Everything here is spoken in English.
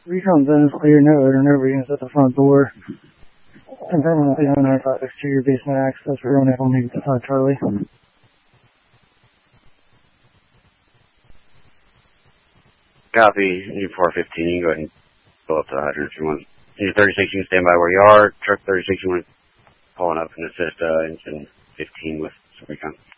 Recon zone is clear, no odor, no readings at the front door. Confirming with the owner about exterior basement access for Roman only Charlie. Copy, you 415, you can go ahead and pull up to the hydrant if you want. Engine 36, you can stand by where you are. Truck 36, you want to pull up and assist engine 15 with some recon.